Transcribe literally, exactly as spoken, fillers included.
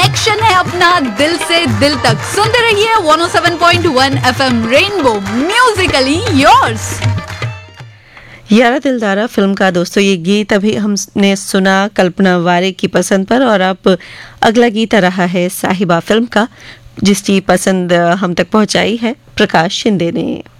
Connection है अपना दिल से दिल तक। सुनते रहिए one O seven point one FM rainbow, Musically yours. यारा दिलदारा फिल्म का दोस्तों ये गीत अभी हमने सुना कल्पना वारे की पसंद पर, और अब अगला गीत आ रहा है साहिबा फिल्म का, जिसकी पसंद हम तक पहुंचाई है प्रकाश शिंदे ने।